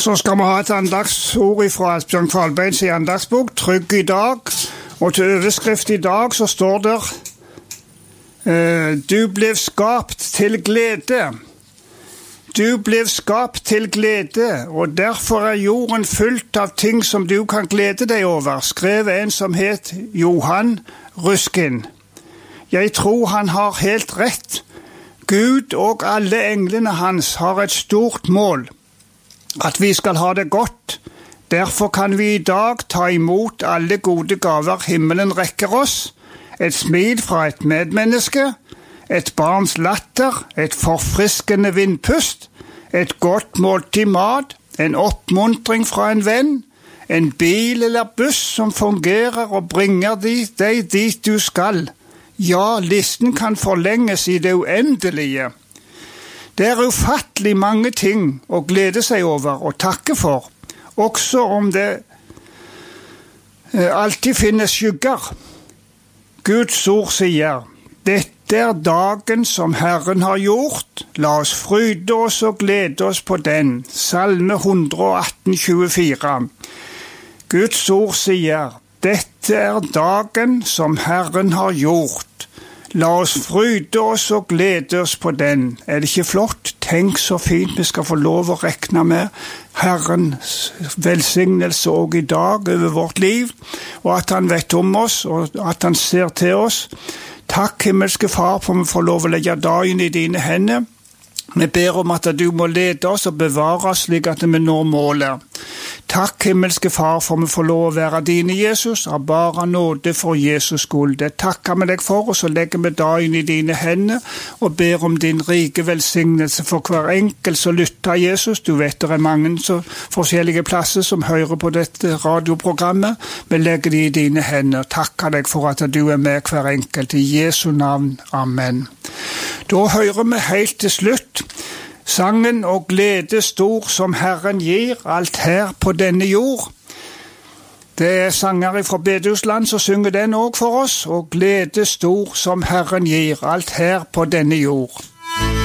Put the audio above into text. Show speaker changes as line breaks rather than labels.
Så skal vi ha et andagsord fra Asbjørn Kvalbeins i andagsbok, Trygg i dag. Og til overskrift i dag så står der Du ble skapt til glede. Du ble skapt til glede, og derfor er jorden fullt av ting som du kan glede deg over, skrev en som het Johan Ruskin. Jeg tror han har helt rett. Gud og alle englene hans har et stort mål, at vi skal ha det godt. Derfor kan vi i dag ta imot alle gode gaver himmelen rekker oss. Et smil fra et medmenneske, et barns latter, et forfriskende vindpust, et godt måltid mat, en oppmuntring fra en venn, en bil eller buss som fungerer og bringer deg dit du skal. Ja, listen kan forlenges i det uendelige. Det er ufattelig mange ting å glede seg over og takke for, også om det alltid finnes skygger. Guds ord sier, dette er dagen som Herren har gjort, la oss fryde oss og glede oss på den. Salme 118,24. Guds ord sier, dette er dagen som Herren har gjort. La oss fryde oss og glede oss på den. Er det ikke flott? Tenk så fint vi skal få lov å rekne med Herrens velsignelse også i dag over vårt liv, og at han vet om oss, og at han ser til oss. Takk, himmelske Far, for vi får lov å legge dagen i dine hender. Vi ber om at du må lede oss og bevare oss slik at vi når målet. Takk, himmelske Far, for vi får lov å være dine, Jesus, av bare nåde for Jesus skyld. Det takker vi deg for, og så legger vi dagen i dine hender og ber om din rike velsignelse for hver enkelt som lytter, Jesus. Du vet det er mange så forskjellige plasser som hører på dette radioprogrammet. Vi legger det i dine hender. Takker deg for at du er med hver enkelt. I Jesu navn. Amen. Da hører vi helt til slutt sangen og glede stor som Herren gir, alt her på denne jord. Det er sangere fra Bedehusland som synger den også for oss, og glede stor som Herren gir, alt her på denne jord.